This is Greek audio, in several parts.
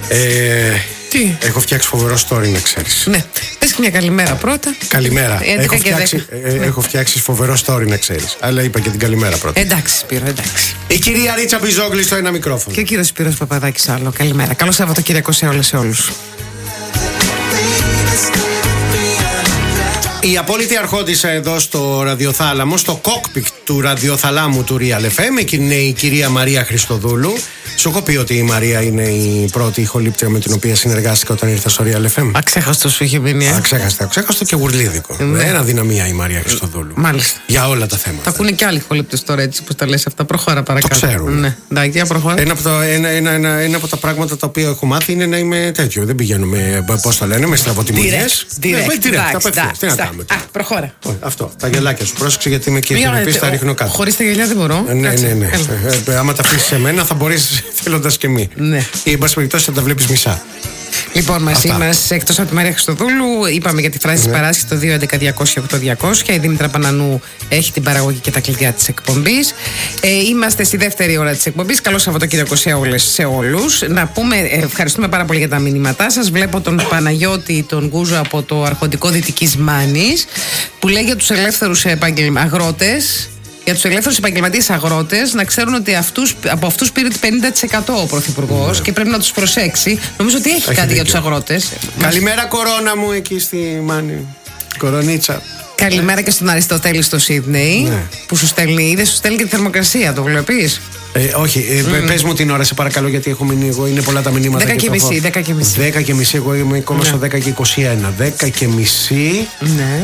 Τι? Έχω φτιάξει φοβερό story, να ξέρεις. Ναι. Πες και μια καλημέρα πρώτα. Καλημέρα. Έχω φτιάξει φοβερό story, να ξέρεις. Αλλά είπα και την καλημέρα πρώτα. Εντάξει, Σπύρο, εντάξει. Η κυρία Ρίτσα Μπιζόγλη στο ένα μικρόφωνο. Και ο κύριος Σπύρος Παπαδάκης άλλο. Καλημέρα. Καλό Σαββατοκύριακο σε όλες, σε όλους. Η απόλυτη αρχόντισσα εδώ στο ραδιοθάλαμο, στο κόκπιτ του ραδιοθαλάμου του Real FM, είναι η κυρία Μαρία Χριστοδούλου. Σου έχω πει ότι η Μαρία είναι η πρώτη ηχολήπτρια με την οποία συνεργάστηκα όταν ήρθα στο Real FM. Αξέχαστο σου είχε μείνει. Αξέχαστο και γουρλίδικο. Ένα δυναμία η Μαρία Χριστοδούλου. Μάλιστα. Για όλα τα θέματα. Θα ακούνε και άλλοι ηχολήπτες τώρα, έτσι που τα λες αυτά. Προχώρα παρακάτω. Το ξέρουν. Ναι, εντάξει, για προχώρα. Ένα από τα πράγματα τα οποία έχω μάθει είναι να είμαι τέτοιο. Δεν πηγαίνω με, πώς το λένε, με στραβοτιμονιές. Τι να κάνουμε. Προχώρα. Αυτό. Τα γελάκια σου. Πρόσεξε γιατί είμαι και ηθοποιής, τα ρίχνω κάτω. Χωρίς τα γελιά δεν μπορώ. Ναι. Άμα τα αφήσεις σε μένα θα μπορείς θέλοντας και μη. Ναι. Ή εν πάση περιπτώσει θα τα βλέπεις μισά. Λοιπόν, μαζί μας εκτός από τη Μαρία Χριστοδούλου, είπαμε για τη φράση της παράσχης το 2.11.200.8.200. Η Δήμητρα Πανανού έχει την παραγωγή και τα κλειδιά της εκπομπής. Είμαστε στη δεύτερη ώρα της εκπομπής. Καλό Σαββατοκύριακο σε όλες, σε όλους. Να πούμε, ευχαριστούμε πάρα πολύ για τα μηνύματά σας. Βλέπω τον Παναγιώτη, τον Γκούζο από το Αρχοντικό Δυτικής Μάνης, που λέει για τους ελεύθερους αγρότες. Για τους ελεύθερους επαγγελματίες αγρότες να ξέρουν ότι από αυτούς πήρε το 50% ο Πρωθυπουργός και πρέπει να τους προσέξει. Νομίζω ότι έχει κάτι για τους αγρότες. Καλημέρα, κορώνα μου, εκεί στη Μάνη. Κορονίτσα. Καλημέρα και στον Αριστοτέλη στο Σίδνεϊ, που σου στέλνει, δεν σου στέλνει και τη θερμοκρασία, το βλέπεις? Όχι, πες μου την ώρα, σε παρακαλώ, γιατί έχω μείνει εγώ. Είναι πολλά τα μηνύματα. 10:30. 10:30, εγώ είμαι ακόμα στο 10:21. 10:30. Ναι.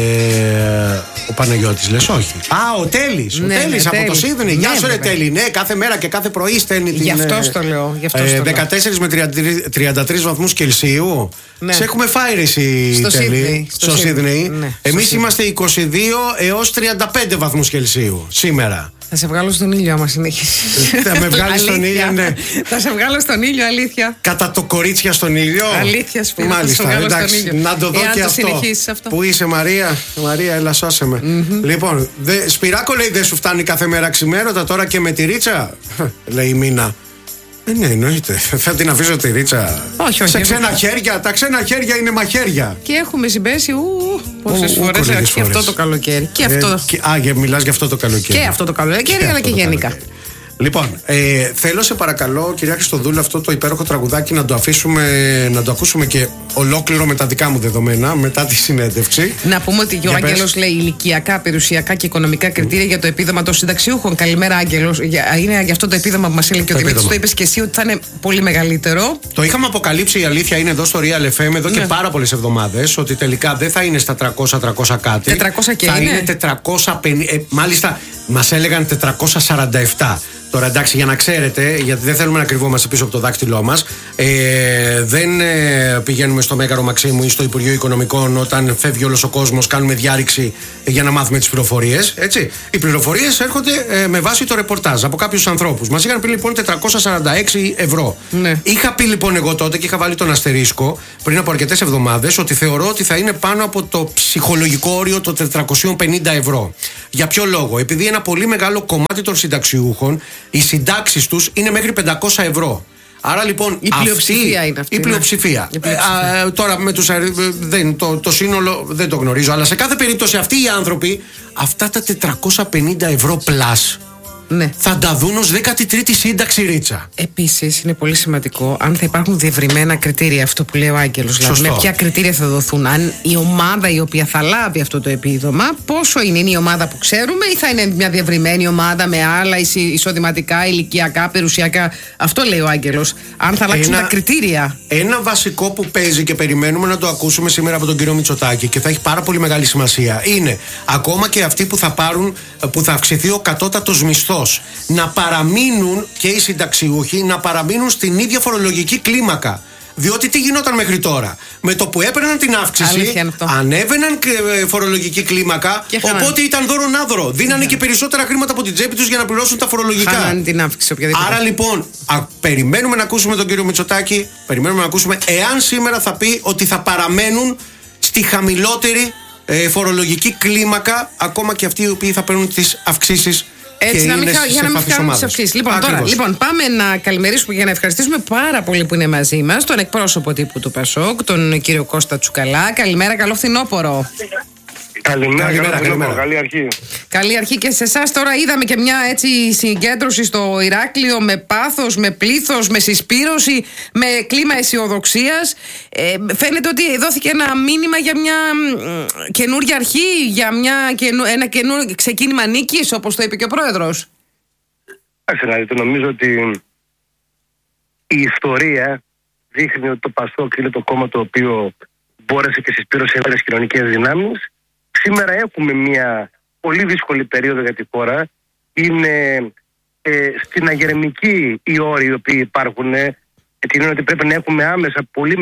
Ο Παναγιώτης, λες, όχι. Ο Τέλης. Ο Τέλης από το Σίδνεϊ. Γεια σου, ρε Τέλη. Ναι, κάθε μέρα και κάθε πρωί στέλνει την. Γι' αυτό το λέω. 14 με 33 βαθμούς Κελσίου. Σε έχουμε φάει ρε εσύ, Τέλη, στο Σίδνεϊ. Εμείς είμαστε 22 έως 35 βαθμούς Κελσίου σήμερα. Θα σε βγάλω στον ήλιο άμα συνεχίσεις. Θα με βγάλεις στον ήλιο, ναι. Θα σε βγάλω στον ήλιο, αλήθεια. Κατά το κορίτσια στον ήλιο. Αλήθεια, Σπύρο. Μάλιστα, εντάξει, να το δω και αυτό. Πού είσαι, Μαρία? Μαρία, έλα, σώσε με. Λοιπόν, Σπυράκο, λέει, δεν σου φτάνει κάθε μέρα ξημέρωτα τώρα και με τη Ρίτσα? Λέει η Μίνα. Ναι, εννοείται. Θα την αφήσω τη Ρίτσα. Όχι. Σε ξένα χέρια. Τα ξένα χέρια είναι μαχαίρια. Και έχουμε συμπέσει πόσες φορές και αυτό το καλοκαίρι. Και αυτό. Μιλάς για αυτό το καλοκαίρι. Και αυτό το καλοκαίρι, αλλά και γενικά. Λοιπόν, θέλω σε παρακαλώ, κυρία Χριστοδούλου, αυτό το υπέροχο τραγουδάκι να το ακούσουμε και ολόκληρο με τα δικά μου δεδομένα μετά τη συνέντευξη. Να πούμε ότι ο Άγγελος λέει ηλικιακά, περιουσιακά και οικονομικά κριτήρια για το επίδομα των συνταξιούχων. Καλημέρα, Άγγελος. Είναι για αυτό το επίδομα που μας έλεγε και ο Δημήτρης. Το είπες και εσύ ότι θα είναι πολύ μεγαλύτερο. Το είχαμε αποκαλύψει, η αλήθεια είναι, εδώ στο Real FM εδώ και πάρα πολλές εβδομάδες, ότι τελικά δεν θα είναι στα 300 κάτι. 400 και θα είναι 450. Μάλιστα, μας έλεγαν 447. Τώρα εντάξει, για να ξέρετε, γιατί δεν θέλουμε να κρυβόμαστε πίσω από το δάκτυλό μας, δεν πηγαίνουμε στο Μέγαρο Μαξίμου ή στο Υπουργείο Οικονομικών όταν φεύγει όλος ο κόσμος, κάνουμε διάρρηξη για να μάθουμε τις πληροφορίες. Έτσι. Οι πληροφορίες έρχονται με βάση το ρεπορτάζ από κάποιους ανθρώπους. Μας είχαν πει λοιπόν 446 ευρώ. Ναι. Είχα πει λοιπόν εγώ τότε και είχα βάλει τον αστερίσκο πριν από αρκετές εβδομάδες ότι θεωρώ ότι θα είναι πάνω από το ψυχολογικό όριο των 450 ευρώ. Για ποιο λόγο? Επειδή ένα πολύ μεγάλο κομμάτι των συνταξιούχων, οι συντάξεις τους είναι μέχρι 500 ευρώ. Άρα λοιπόν η πλειοψηφία είναι αυτή. Η πλειοψηφία. Τώρα με τους το σύνολο δεν το γνωρίζω, αλλά σε κάθε περίπτωση αυτοί οι άνθρωποι αυτά τα 450 ευρώ πλάς θα τα δουν ως 13η σύνταξη, Ρίτσα. Επίσης είναι πολύ σημαντικό αν θα υπάρχουν διευρυμένα κριτήρια, αυτό που λέει ο Άγγελος. Δηλαδή με ποια κριτήρια θα δοθούν. Αν η ομάδα η οποία θα λάβει αυτό το επίδομα, πόσο είναι η ομάδα που ξέρουμε, ή θα είναι μια διευρυμένη ομάδα με άλλα εισοδηματικά, ηλικιακά, περιουσιακά. Αυτό λέει ο Άγγελος. Αν θα αλλάξουν τα κριτήρια. Ένα βασικό που παίζει και περιμένουμε να το ακούσουμε σήμερα από τον κύριο Μητσοτάκη και θα έχει πάρα πολύ μεγάλη σημασία είναι ακόμα και αυτοί που θα πάρουν, που θα αυξηθεί ο κατώτατος μισθός, να παραμείνουν και οι συνταξιούχοι να παραμείνουν στην ίδια φορολογική κλίμακα. Διότι τι γινόταν μέχρι τώρα? Με το που έπαιρναν την αύξηση, ανέβαιναν φορολογική κλίμακα, οπότε ήταν δώρο-νάδωρο. Δίνανε και περισσότερα χρήματα από την τσέπη τους για να πληρώσουν τα φορολογικά. Χάνανε την αύξηση, άρα λοιπόν, περιμένουμε να ακούσουμε τον κύριο Μητσοτάκη, περιμένουμε να ακούσουμε εάν σήμερα θα πει ότι θα παραμένουν στη χαμηλότερη φορολογική κλίμακα, ακόμα και αυτοί οι οποίοι θα παίρνουν τις αυξήσεις Έτσι, και να μην, είναι για να μην χάνουν τις αυξήσεις. Λοιπόν, πάμε να καλημερίσουμε και να ευχαριστήσουμε πάρα πολύ που είναι μαζί μας τον εκπρόσωπο τύπου του ΠΑΣΟΚ, τον κύριο Κώστα Τσουκαλά. Καλημέρα, καλό φθινόπωρο. Καλημέρα. Καλή αρχή. Καλή αρχή και σε εσάς. Τώρα είδαμε και μια έτσι συγκέντρωση στο Ηράκλειο με πάθος, με πλήθος, με συσπήρωση, με κλίμα αισιοδοξίας. Φαίνεται ότι δόθηκε ένα μήνυμα για μια καινούργια αρχή, για ένα καινούργιο ξεκίνημα νίκης, όπως το είπε και ο Πρόεδρος. Νομίζω ότι η ιστορία δείχνει ότι το ΠΑΣΟΚ είναι το κόμμα το οποίο μπόρεσε και συσπήρωσε άλλες κοινωνικές δυνάμεις. Σήμερα έχουμε μια πολύ δύσκολη περίοδο για τη χώρα. Είναι στην αγερμική οι όροι οι οποίοι υπάρχουν. Την είναι ότι πρέπει να έχουμε άμεσα πολύ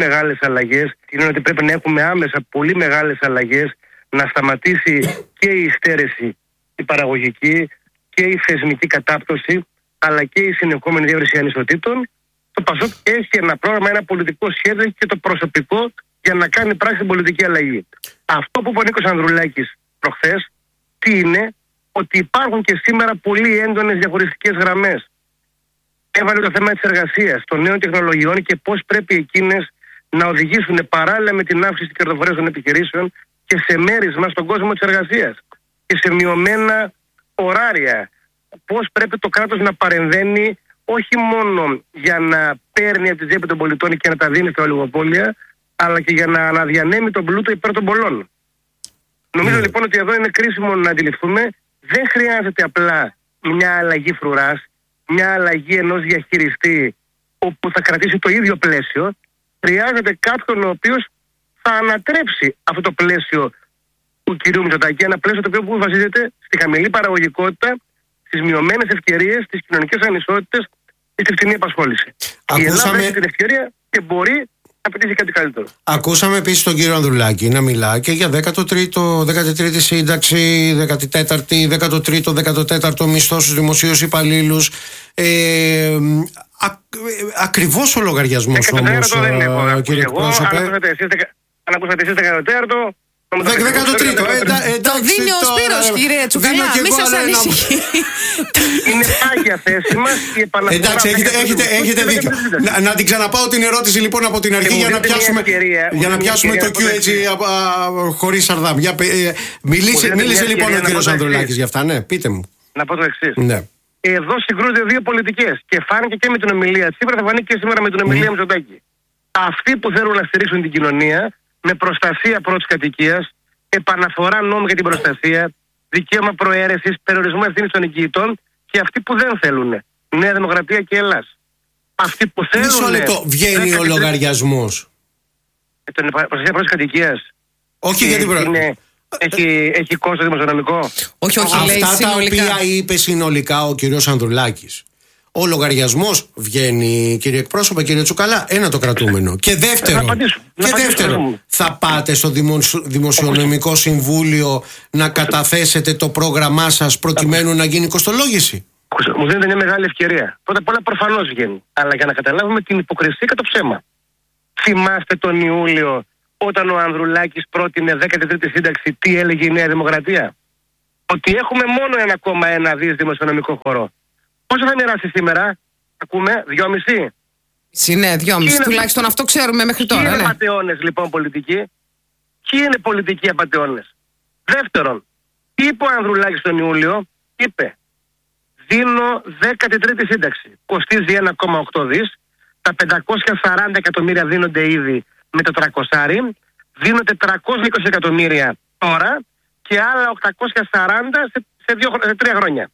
μεγάλες αλλαγές. Να σταματήσει και η υστέρεση, η παραγωγική και η θεσμική κατάπτωση, αλλά και η συνεχόμενη διεύρυνση ανισοτήτων. Το ΠΑΣΟΚ έχει ένα πρόγραμμα, ένα πολιτικό σχέδιο και το προσωπικό για να κάνει πράξη την πολιτική αλλαγή. Αυτό που είπε ο Νίκος Ανδρουλάκης προχθές, τι είναι, ότι υπάρχουν και σήμερα πολύ έντονες διαχωριστικές γραμμές. Έβαλε το θέμα της εργασίας, των νέων τεχνολογιών και πώς πρέπει εκείνες να οδηγήσουν παράλληλα με την αύξηση της κερδοφορίας των επιχειρήσεων και σε μέρισμα στον κόσμο της εργασίας και σε μειωμένα ωράρια. Πώς πρέπει το κράτος να παρεμβαίνει όχι μόνο για να παίρνει από τη τσέπη των πολιτών και να τα δίνει στα ολιγοπόλια, αλλά και για να αναδιανέμει τον πλούτο υπέρ των πολλών. Νομίζω λοιπόν ότι εδώ είναι κρίσιμο να αντιληφθούμε, δεν χρειάζεται απλά μια αλλαγή φρουράς, μια αλλαγή ενός διαχειριστή όπου θα κρατήσει το ίδιο πλαίσιο. Χρειάζεται κάποιον ο οποίος θα ανατρέψει αυτό το πλαίσιο του κυρίου Μητσοτάκη, ένα πλαίσιο το οποίο βασίζεται στη χαμηλή παραγωγικότητα, στις μειωμένες ευκαιρίες, στις κοινωνικές ανισότητες και στη φθηνή απασχόληση. Η Ελλάδα έχει την ευκαιρία και μπορεί να πετύχει κάτι καλύτερο. Ακούσαμε επίσης τον κύριο Ανδρουλάκη να μιλά και για 13η σύνταξη, 14η, 13ο μισθό στους δημοσίους υπαλλήλους. Ακριβώς ο λογαριασμός όμως, κύριε εκπρόσωπε. Αν ακούσατε εσείς 14ο, 13ο, το δίνει ο Σπύρος, κύριε Τσουκαλά, μη σας ανησυχεί. Είναι πάγια θέση μας η επαναφορά. Εντάξει, έχετε δίκιο. Να την ξαναπάω την ερώτηση λοιπόν από την αρχή για να πιάσουμε το Q έτσι χωρίς σαρδάμ. Μίλησε λοιπόν ο κύριος Ανδρουλάκης για αυτά, ναι, πείτε μου. Να πω το εξής. Εδώ συγκρούονται δύο πολιτικές και φάνηκε και με την ομιλία Τσίπρα, θα φανεί και σήμερα με την ομιλία Μητσοτάκη. Αυτοί που θέλουν να στηρίξουν την κοινωνία με προστασία πρώτης κατοικίας, επαναφορά νόμου για την προστασία, δικαίωμα προαίρεσης, περιορισμό ευθύνης των οικειητών, και αυτοί που δεν θέλουν. Νέα Δημοκρατία και Ελλάς. Αυτοί που θέλουν. Μισό λεπτό, βγαίνει ο λογαριασμός. Προστασία πρώτης κατοικίας. Όχι για την προστασία. Έχει κόστος δημοσιονομικό. Όχι, αυτά τα οποία είπε συνολικά ο κύριος Ανδρουλάκης. Ο λογαριασμός βγαίνει, κύριε εκπρόσωπε, κύριε Τσουκαλά, ένα το κρατούμενο. Και δεύτερον, θα πάτε στο Δημοσιονομικό Συμβούλιο να καταθέσετε το πρόγραμμά σας προκειμένου να γίνει κοστολόγηση. Μου δίνεται μια μεγάλη ευκαιρία. Πρώτα απ' όλα προφανώς βγαίνει. Αλλά για να καταλάβουμε την υποκρισία και το ψέμα. Θυμάστε τον Ιούλιο όταν ο Ανδρουλάκης πρότεινε 13η σύνταξη, τι έλεγε η Νέα Δημοκρατία? Ότι έχουμε μόνο 1,1 δις δημοσιονομικό χώρο. Πόσο θα μοιράσει σήμερα, ακούμε, 2,5? Ναι, 2,5. Τουλάχιστον αυτό ξέρουμε μέχρι τώρα. Ποιοι είναι απατεώνες λοιπόν πολιτικοί? Ποιοι είναι πολιτικοί απατεώνες? Δεύτερον, τι είπε ο Ανδρουλάκης τον Ιούλιο? Είπε, δίνω 13η σύνταξη. Κοστίζει 1,8 δις. Τα 540 εκατομμύρια δίνονται ήδη με το 300. Δίνω 420 εκατομμύρια τώρα και άλλα 840 σε 3 χρόνια.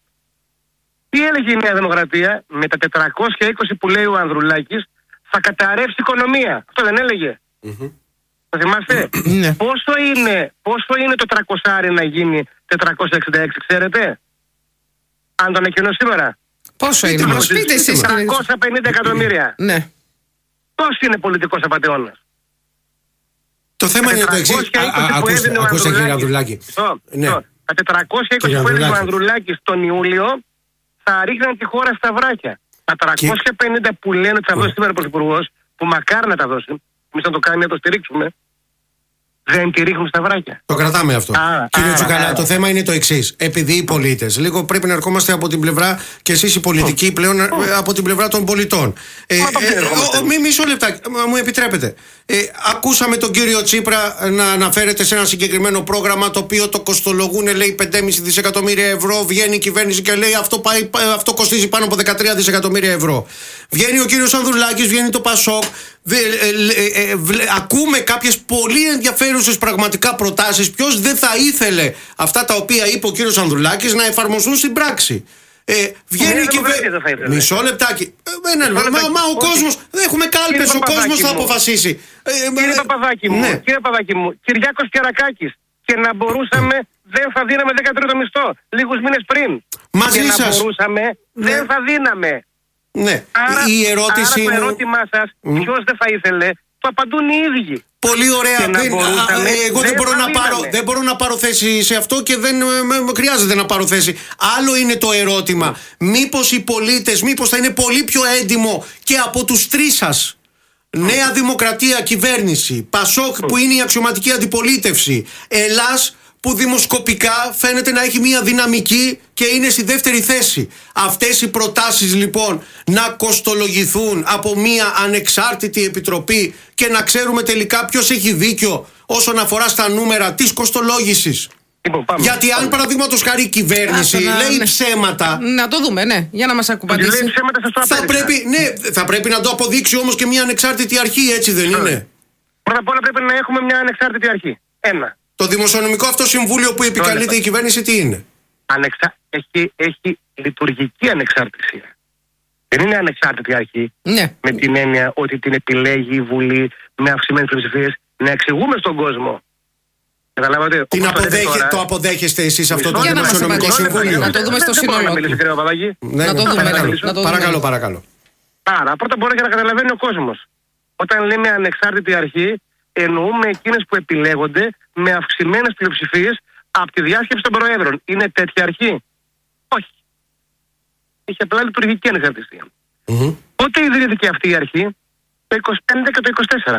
Τι έλεγε η Νέα Δημοκρατία? Με τα 420 που λέει ο Ανδρουλάκης θα καταρρεύσει η οικονομία. Αυτό δεν έλεγε? Το θυμάστε? Πόσο είναι το 300 να γίνει 466, ξέρετε? Αν το ανακοινώ σήμερα. Πόσο είναι? Μας πείτε εσείς. 350 εκατομμύρια. Ναι. Πώς είναι πολιτικός απατεώνας? Το θέμα είναι το εξής. Ακούστε κύριε Ανδρουλάκη. Τα 420 που έδινε ο Ανδρουλάκης τον Ιούλιο θα ρίχναν τη χώρα στα βράχια. Τα 350 που λένε ότι θα δώσει σήμερα ο Πρωθυπουργός, που μακάρι να τα δώσει, εμείς να το κάνουμε, να το στηρίξουμε, Δεν τη ρίχνουν στα βράκια. Το κρατάμε αυτό. Κύριε Τσουκαλά, το θέμα είναι το εξής. Επειδή οι πολίτες, λίγο πρέπει να ερχόμαστε από την πλευρά και εσείς οι πολιτικοί πλέον από την πλευρά των πολιτών. Μισό λεπτάκι, μου επιτρέπετε. Ακούσαμε τον κύριο Τσίπρα να αναφέρεται σε ένα συγκεκριμένο πρόγραμμα το οποίο το κοστολογούν, λέει 5,5 δισεκατομμύρια ευρώ. Βγαίνει η κυβέρνηση και λέει αυτό κοστίζει πάνω από 13 δισεκατομμύρια ευρώ. Βγαίνει ο κύριος Ανδρουλάκης, βγαίνει το Πασόκ. Ακούμε κάποιες πολύ ενδιαφέρουσες πραγματικά προτάσεις. Ποιος δεν θα ήθελε αυτά τα οποία είπε ο κύριος Ανδρουλάκης να εφαρμοστούν στην πράξη? Βγαίνει και μισό λεπτάκι. Μα ο κόσμος, δεν έχουμε κάλπες, ο κόσμος θα αποφασίσει. Κύριε Παπαδάκη μου, Κυριάκος Κερακάκης, και να μπορούσαμε δεν θα δίναμε 13ο μισθό λίγους μήνες πριν. Μαζί σας. Και να μπορούσαμε δεν θα δίναμε. Ναι. Άρα, η ερώτηση το ερώτημά σας, ποιος δεν θα ήθελε, το απαντούν οι ίδιοι. Πολύ ωραία. Εγώ δεν μπορώ να πάρω θέση σε αυτό και δεν χρειάζεται να πάρω θέση. Άλλο είναι το ερώτημα. Μήπως οι πολίτες, μήπως θα είναι πολύ πιο έντιμο και από τους τρεις σας, Νέα Δημοκρατία κυβέρνηση, Πασόκ που είναι η αξιωματική αντιπολίτευση, Ελλάς που δημοσκοπικά φαίνεται να έχει μια δυναμική και είναι στη δεύτερη θέση. Αυτές οι προτάσεις λοιπόν να κοστολογηθούν από μια ανεξάρτητη επιτροπή και να ξέρουμε τελικά ποιος έχει δίκιο όσον αφορά στα νούμερα της κοστολόγησης. Γιατί αν παραδείγματος χάρη η κυβέρνηση λέει ψέματα. Να το δούμε, ναι, για να μας ακουμπαντήσει. Θα πρέπει να το αποδείξει όμως και μια ανεξάρτητη αρχή, έτσι δεν είναι? Πρώτα απ' όλα πρέπει να έχουμε μια ανεξάρτητη αρχή. Ένα. Το δημοσιονομικό αυτό συμβούλιο που επικαλείται η κυβέρνηση τι είναι? Έχει λειτουργική ανεξαρτησία. Δεν είναι ανεξάρτητη αρχή. Ναι. Με την έννοια ότι την επιλέγει η Βουλή με αυξημένες πλειοψηφίες. Να εξηγούμε στον κόσμο. Καταλάβατε. Το αποδέχεστε εσείς αυτό το δημοσιονομικό συμβούλιο? Να το δούμε στο σύνολο. Να το δούμε. Παρακαλώ. Άρα πρώτα μπορεί και να καταλαβαίνει ο κόσμος. Όταν λέμε ανεξάρτητη αρχή, εννοούμε εκείνες που επιλέγονται με αυξημένες πλειοψηφίες από τη διάσκεψη των προέδρων. Είναι τέτοια αρχή? Όχι. Έχει απλά λειτουργική ανεξαρτησία. Πότε ιδρύθηκε αυτή η αρχή? Το 25 και το 24.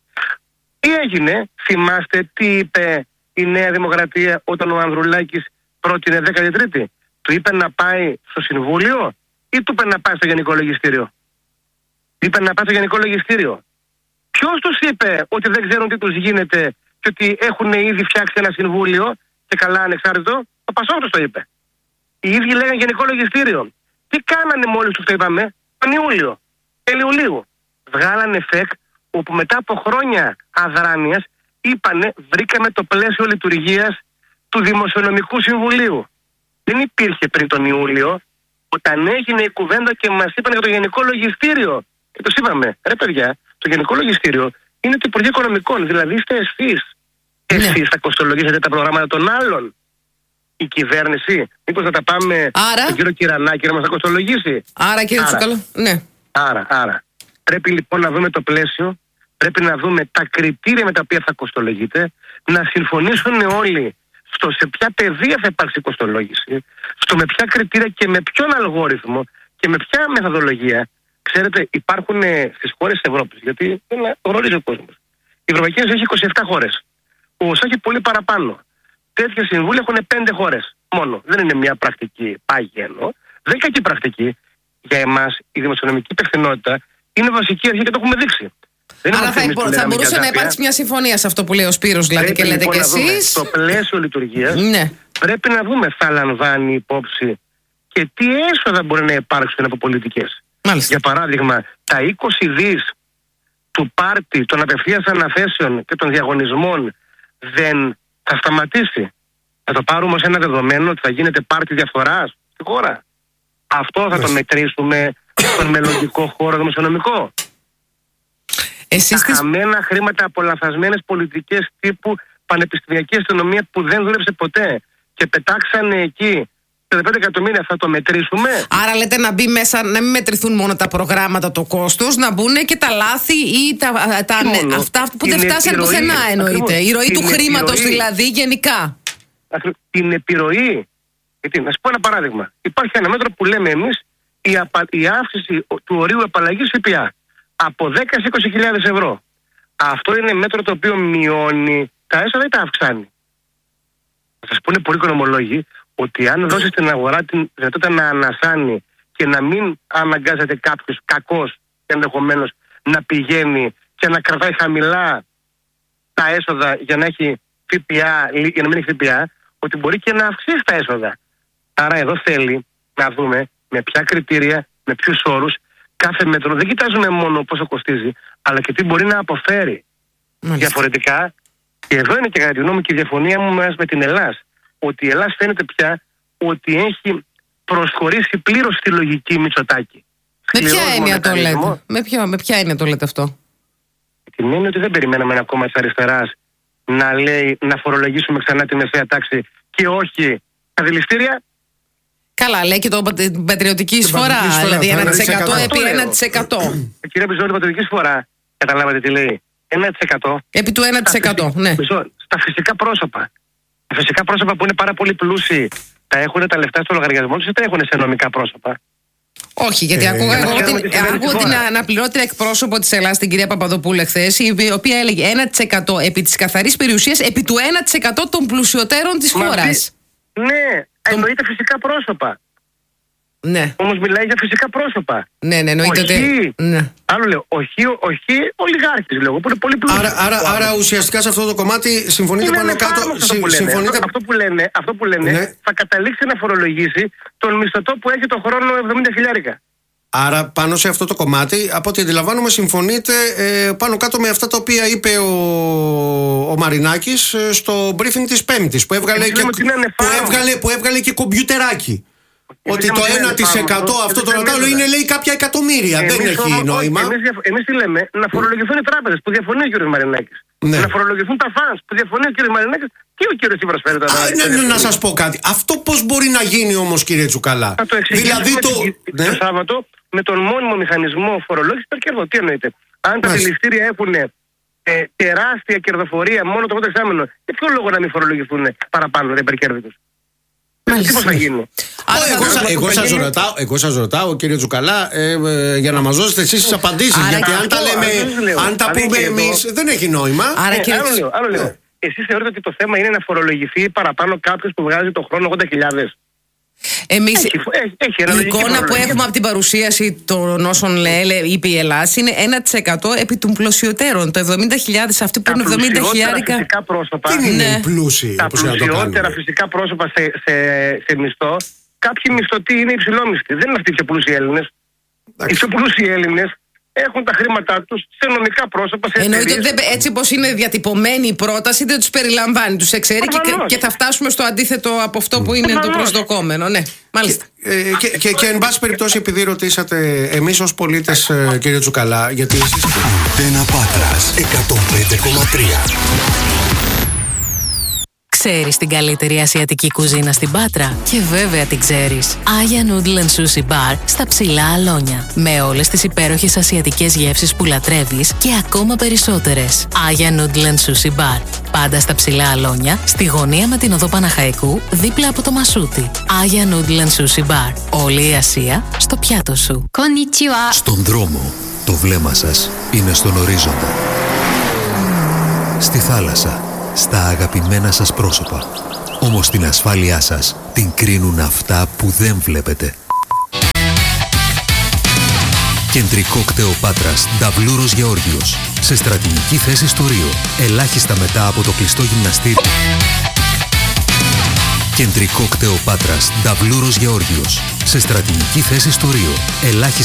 Τι έγινε? Θυμάστε τι είπε η Νέα Δημοκρατία όταν ο Ανδρουλάκης πρότεινε 13η? Του είπε να πάει στο Συμβούλιο ή του είπε να πάει στο Γενικό Λογιστήριο? Είπε να πάει στο Γενικό Λογιστήριο. Ποιος τους είπε ότι δεν ξέρουν τι τους γίνεται και ότι έχουν ήδη φτιάξει ένα συμβούλιο και καλά ανεξάρτητο? Ο Πασόκ τους το είπε. Οι ίδιοι λέγανε Γενικό Λογιστήριο. Τι κάνανε μόλις τους το είπαμε? Τον Ιούλιο, τέλη Ιουλίου. Βγάλανε ΦΕΚ όπου μετά από χρόνια αδράνειας είπανε βρήκαμε το πλαίσιο λειτουργίας του Δημοσιονομικού Συμβουλίου. Δεν υπήρχε πριν τον Ιούλιο, όταν έγινε η κουβέντα και μας είπαν για το Γενικό Λογιστήριο. Και τους είπαμε, ρε παιδιά, το Γενικό Λογιστήριο είναι το Υπουργείο Οικονομικών, δηλαδή είστε εσείς. Εσείς θα κοστολογήσετε τα προγράμματα των άλλων. Η κυβέρνηση, μήπως θα τα πάμε στον κύριο Κυρανάκη να μας τα κοστολογήσει? Άρα κύριε Τσουκαλά, ναι. Άρα. Πρέπει λοιπόν να δούμε το πλαίσιο, πρέπει να δούμε τα κριτήρια με τα οποία θα κοστολογείται, να συμφωνήσουν όλοι στο σε ποια πεδία θα υπάρξει κοστολόγηση, στο με ποια κριτήρια και με ποιον αλγόριθμο και με ποια μεθοδολογία. Ξέρετε, υπάρχουν στις χώρες της Ευρώπης, γιατί δεν γνωρίζει ο κόσμος. Η Ευρωπαϊκή Ένωση έχει 27 χώρες. Ο ΟΣΑ έχει πολύ παραπάνω. Τέτοια συμβούλια έχουν 5 χώρες μόνο. Δεν είναι μια πρακτική πάγια εννοώ. Δεν είναι κακή πρακτική. Για εμάς η δημοσιονομική υπευθυνότητα είναι βασική αρχή και το έχουμε δείξει. Άρα θα μπορούσε να υπάρξει μια συμφωνία σε αυτό που λέει ο Σπύρος, δηλαδή, και λέτε κι εσείς. Το πλαίσιο λειτουργίας πρέπει να δούμε, θα λαμβάνει υπόψη και τι έσοδα μπορεί να υπάρξουν από πολιτικές. Για παράδειγμα, τα 20 δις του πάρτι των απευθείας αναθέσεων και των διαγωνισμών δεν θα σταματήσει. Θα το πάρουμε ως ένα δεδομένο ότι θα γίνεται πάρτι διαφθοράς στη χώρα? Αυτό θα το μετρήσουμε στον μελλοντικό χώρο δημοσιονομικό? Τα χαμένα χρήματα από λαθασμένες πολιτικές τύπου πανεπιστημιακή αστυνομία που δεν δούλεψε ποτέ και πετάξανε εκεί 5 εκατομμύρια, θα το μετρήσουμε? Άρα λέτε να μπει μέσα, να μην μετρηθούν μόνο τα προγράμματα, το κόστος, να μπουν και τα λάθη ή αυτά που δεν φτάσαν πουθενά, εννοείται. Η ροή του χρήματος δηλαδή γενικά. Την επιρροή. Γιατί, να σας πω ένα παράδειγμα. Υπάρχει ένα μέτρο που λέμε εμείς, η αύξηση του ορίου απαλλαγής ΦΠΑ από 10 σε 20.000 ευρώ. Αυτό είναι μέτρο το οποίο μειώνει τα έσοδα ή τα αυξάνει? Θα σας πούνε πολλοί οικονομολόγοι ότι αν δώσει στην αγορά την δυνατότητα να ανασάνει και να μην αναγκάζεται κάποιος κακός ενδεχομένως να πηγαίνει και να κρατάει χαμηλά τα έσοδα για να έχει ΦΠΑ, για να μην έχει ΦΠΑ, ότι μπορεί και να αυξήσει τα έσοδα. Άρα εδώ θέλει να δούμε με ποια κριτήρια, με ποιους όρους κάθε μέτρο. Δεν κοιτάζουμε μόνο πόσο κοστίζει, αλλά και τι μπορεί να αποφέρει. Μάλιστα. Διαφορετικά, και εδώ είναι και κατά τη γνώμη και η διαφωνία μου με την Ελλάς, ότι η Ελλάς φαίνεται πια ότι έχει προσχωρήσει πλήρως στη λογική Μητσοτάκη. Με ποια έννοια το λέτε? Με ποια έννοια το λέτε αυτό? Την έννοια ότι δεν περιμέναμε ένα κόμμα της αριστεράς να λέει να φορολογήσουμε ξανά τη μεσαία τάξη και όχι τα δηληστήρια. Καλά, λέει και την πατριωτική εισφορά. Δηλαδή 1% επί 1%. Κύριε Μπιζόρη, πατριωτική εισφορά, καταλάβατε τι λέει? 1%. Επί του 1%, ναι. Στα φυσικά πρόσωπα. Τα φυσικά πρόσωπα που είναι πάρα πολύ πλούσιοι, τα έχουν τα λεφτά στο λογαριασμό τους ή τα έχουν σε νομικά πρόσωπα? Όχι, γιατί ακούγα την αναπληρώτρια εκπρόσωπο της Ελλάδας, την κυρία Παπαδοπούλου, εχθές, η οποία έλεγε 1% επί της καθαρής περιουσίας, επί του 1% των πλουσιωτέρων της χώρας. Ναι, εννοείται φυσικά πρόσωπα. Ναι. Όμως μιλάει για φυσικά πρόσωπα. Ναι, εννοείται ότι. Ναι. Άλλο λέω, όχι ολιγάρχης, λέω, που είναι πολύ πλούσιοι. Άρα ουσιαστικά σε αυτό το κομμάτι συμφωνείτε πάνω κάτω. Αυτό που λένε ναι. Θα καταλήξει να φορολογήσει τον μισθωτό που έχει το χρόνο 70.000. Άρα πάνω σε αυτό το κομμάτι, από ό,τι αντιλαμβάνομαι, συμφωνείτε πάνω κάτω με αυτά τα οποία είπε ο Μαρινάκης στο briefing της Πέμπτης, που έβγαλε και κομπιουτεράκι. Ότι το 1% αυτό το ρωτάω είναι, λέει, κάποια εκατομμύρια. Δεν έχει νόημα. Εμείς τι λέμε? Να φορολογηθούν οι τράπεζες που διαφωνεί ο κ. Μαρινάκης. Ναι. Να φορολογηθούν τα φανς που διαφωνεί ο κ. Μαρινάκης και ο κ. Τσίπρας φέρει τα να σας πω κάτι. Αυτό πώς μπορεί να γίνει όμως, κύριε Τσουκαλά? Θα το εξηγήσουμε το Σάββατο με τον μόνιμο μηχανισμό φορολόγησης υπερκέρδων. Τι εννοείται? Αν τα δηληστήρια έχουν τεράστια κερδοφορία μόνο το πρώτο εξάμηνο, για ποιο λόγο να μην φορολογηθούν παραπάνω τα υπερκέρδη τους? Τι πώς θα γίνει? Εγώ σας ρωτάω, κύριε Τσουκαλά, για να μας δώσετε εσείς τις απαντήσεις. Γιατί αν τα πούμε εμείς, δεν έχει νόημα. Άλλο λέω. Εσείς θεωρείτε ότι το θέμα είναι να φορολογηθεί παραπάνω κάποιος που βγάζει το χρόνο 80.000? Εμείς η εικόνα που έχουμε από την παρουσίαση των όσων είπε η Ελλάς είναι 1% επί των πλουσιωτέρων. Το 70.000, αυτοί που είναι 70.000. Φυσικά πρόσωπα. Τι είναι οι πλούσιοι? Τα πλουσιότερα φυσικά πρόσωπα σε μισθό. Κάποιοι μισθωτοί είναι υψηλόμισθοι. Δεν είναι αυτοί οι πιο πλούσιοι Έλληνες. Οι πιο πλούσιοι Έλληνες έχουν τα χρήματά τους σε νομικά πρόσωπα. Εννοείται ότι έτσι πως είναι διατυπωμένη η πρόταση δεν τους περιλαμβάνει, τους εξαιρεί και θα φτάσουμε στο αντίθετο από αυτό που είναι το προσδοκόμενο. Ναι, μάλιστα. Και εν πάση περιπτώσει, επειδή ρωτήσατε εμείς ως πολίτες, κύριε Τσουκαλά, γιατί εσείς. Αντένα Πάτρας 105,3. Ξέρεις την καλύτερη ασιατική κουζίνα στην Πάτρα? Και βέβαια την ξέρεις. Aya Noodle and Sushi Bar στα Ψηλά Αλόνια. Με όλες τις υπέροχες ασιατικές γεύσεις που λατρεύεις και ακόμα περισσότερες. Aya Noodle and Sushi Bar. Πάντα στα Ψηλά Αλόνια, στη γωνία με την οδό Παναχαϊκού, δίπλα από το Μασούτι. Aya Noodle and Sushi Bar. Όλη η Ασία στο πιάτο σου. Konnichiwa. Στον δρόμο, το βλέμμα σας είναι στον ορίζοντα. Στη θάλασσα, στα αγαπημένα σας πρόσωπα. Όμως την ασφάλειά σας την κρίνουν αυτά που δεν βλέπετε. Κεντρικό κτέο Πάτρας Νταβλούρος Γεώργιος. Σε στρατηγική θέση στο Ρίο. Ελάχιστα μετά από το κλειστό γυμναστήριο. Κεντρικό κτέο Πάτρας Νταβλούρος Γεώργιος. Σε στρατηγική θέση στο Ρίο. Ελάχιστα